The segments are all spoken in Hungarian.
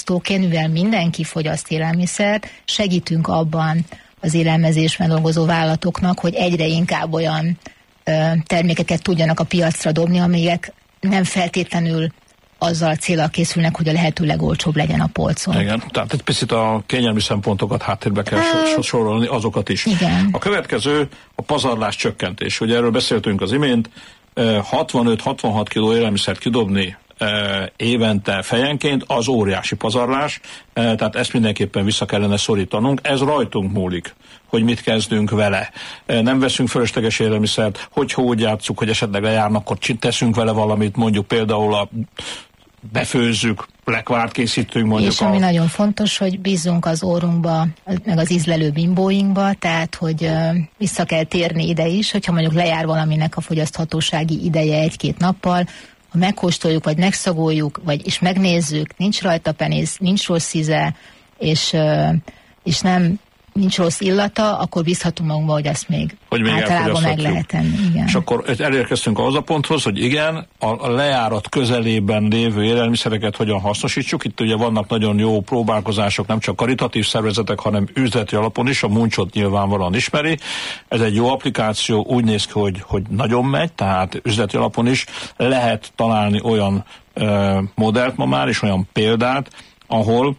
fogyasztóként, mivel mindenki fogyaszt élelmiszert, segítünk abban az élelmezésben dolgozó vállalatoknak, hogy egyre inkább olyan termékeket tudjanak a piacra dobni, amelyek nem feltétlenül azzal a céllal készülnek, hogy a lehető legolcsóbb legyen a polcon. Igen, tehát egy picit a kényelmi szempontokat háttérbe kell sorolni, azokat is. Igen. A következő a pazarlás csökkentés. Ugye erről beszéltünk az imént, 65-66 kiló élelmiszert kidobni évente fejenként, az óriási pazarlás, tehát ezt mindenképpen vissza kellene szorítanunk. Ez rajtunk múlik, hogy mit kezdünk vele. Nem veszünk fölösleges élelmiszert, hogyha úgy játsszuk, hogy esetleg lejárnak, akkor teszünk vele valamit, mondjuk például befőzzük, lekvárt készítünk, mondjuk. És ami nagyon fontos, hogy bízzunk az órunkba, meg az ízlelő bimbóinkba, tehát, hogy vissza kell térni ide is, hogyha mondjuk lejár valaminek a fogyaszthatósági ideje 1-2 nappal, ha megkóstoljuk, vagy megszagoljuk, és megnézzük, nincs rajta penész, nincs rossz íze, és nincs rossz illata, akkor bízhatunk magunkba, hogy ezt még általában meg lehet tenni. Igen. És akkor elérkeztünk ahhoz a ponthoz, hogy igen, a lejárat közelében lévő élelmiszereket hogyan hasznosítsuk. Itt ugye vannak nagyon jó próbálkozások, nem csak karitatív szervezetek, hanem üzleti alapon is. A Muncsot nyilvánvalóan ismeri. Ez egy jó applikáció, úgy néz ki, hogy nagyon megy, tehát üzleti alapon is lehet találni olyan modellt ma már, és olyan példát, ahol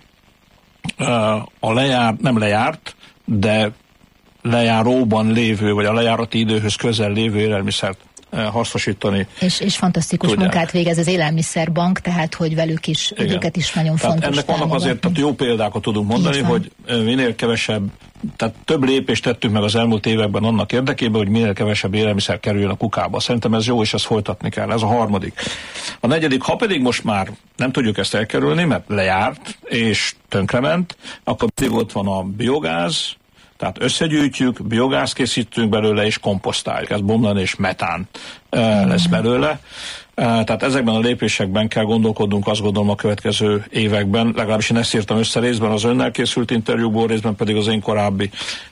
nem lejárt, de lejáróban lévő, vagy a lejárati időhöz közel lévő élelmiszert hasznosítani. És fantasztikus tudják. Munkát végez az élelmiszerbank, tehát hogy velük is, őket is nagyon tehát fontos. Ennek vannak azért tehát jó példákat tudunk mondani, hogy minél kevesebb, tehát több lépést tettünk meg az elmúlt években annak érdekében, hogy minél kevesebb élelmiszer kerüljön a kukába. Szerintem ez jó, és ezt folytatni kell. Ez a harmadik. A negyedik, ha pedig most már nem tudjuk ezt elkerülni, mert lejárt és tönkrement, akkor pedig ott van a biogáz, tehát összegyűjtjük, biogáz készítünk belőle, és komposztáljuk. Ez bomlan és metán lesz belőle. Tehát ezekben a lépésekben kell gondolkodnunk, azt gondolom, a következő években. Legalábbis én ezt írtam össze, részben az önnel készült interjúból, részben pedig az én korábbi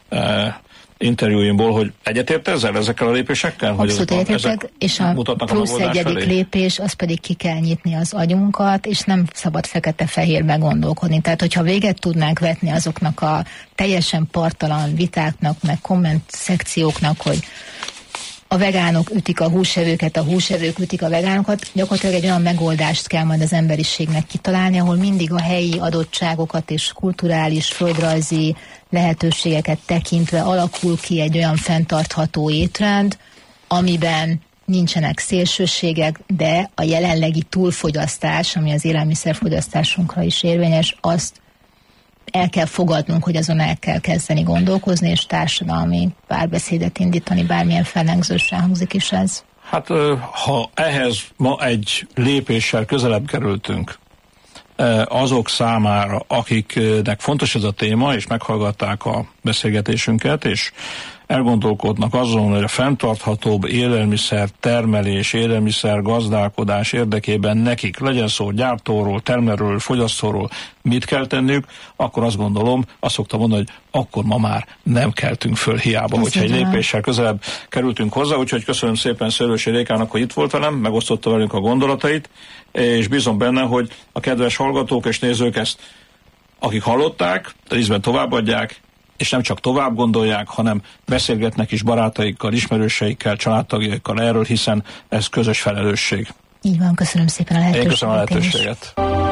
interjúimból, hogy egyetért ezekkel a lépésekkel? Abszolút egyetértek, és a plusz egyedik lépés, az pedig ki kell nyitni az agyunkat, és nem szabad fekete-fehérbe gondolkodni. Tehát, hogyha véget tudnánk vetni azoknak a teljesen parttalan vitáknak, meg komment szekcióknak, hogy a vegánok ütik a húsevőket, a húsevők ütik a vegánokat, gyakorlatilag egy olyan megoldást kell majd az emberiségnek kitalálni, ahol mindig a helyi adottságokat és kulturális, földrajzi lehetőségeket tekintve alakul ki egy olyan fenntartható étrend, amiben nincsenek szélsőségek, de a jelenlegi túlfogyasztás, ami az élelmiszerfogyasztásunkra is érvényes, azt el kell fogadnunk, hogy azon el kell kezdeni gondolkozni, és társadalmi párbeszédet indítani, bármilyen fellengzősen hangzik is ez. Hát ha ehhez ma egy lépéssel közelebb kerültünk azok számára, akiknek fontos ez a téma, és meghallgatták a beszélgetésünket, és elgondolkodnak azon, hogy a fenntarthatóbb élelmiszer termelés, élelmiszer gazdálkodás érdekében nekik, legyen szó gyártóról, termelőről, fogyasztóról, mit kell tenniük, akkor azt gondolom, azt szoktam mondani, hogy akkor ma már nem keltünk föl hiába, hogyha egy lépéssel közelebb kerültünk hozzá, úgyhogy köszönöm szépen Szőlősi Rékának, hogy itt volt velem, megosztotta velünk a gondolatait, és bízom benne, hogy a kedves hallgatók és nézők ezt, akik hallották, részben továbbadják, és nem csak tovább gondolják, hanem beszélgetnek is barátaikkal, ismerőseikkel, családtagjaikkal erről, hiszen ez közös felelősség. Így van, köszönöm szépen a lehetőséget. Én köszönöm a lehetőséget.